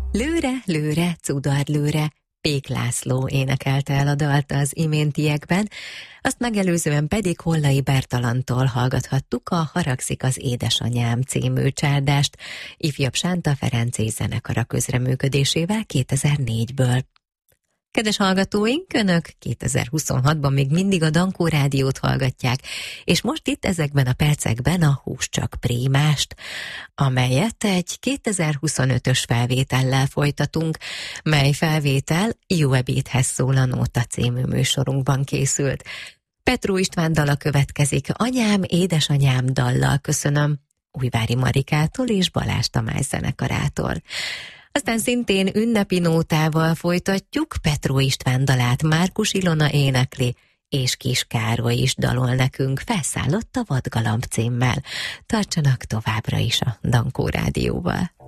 Lőre, lőre, cudar lőre, Pék László énekelte el a dalt az iméntiekben, azt megelőzően pedig Hollai Bertalantól hallgathattuk a Haragszik az édesanyám című csárdást, ifjabb Sánta Ferenc zenekara közreműködésével 2004-ből. Kedves hallgatóink, Önök 2026-ban még mindig a Dankó Rádiót hallgatják, és most itt ezekben a percekben a Hús csak Prémást, amelyet egy 2025-ös felvétellel folytatunk, mely felvétel Jó ebédhez szól a Nóta című műsorunkban készült. Petró István dala következik, Anyám, édesanyám dallal köszönöm, Újvári Marikától és Balázs Tamás zenekarától. Aztán szintén ünnepi nótával folytatjuk, Petró István dalát Márkus Ilona énekli, és Kis Károly is dalol nekünk, Felszállott a vadgalamb címmel. Tartsanak továbbra is a Dankó Rádióval.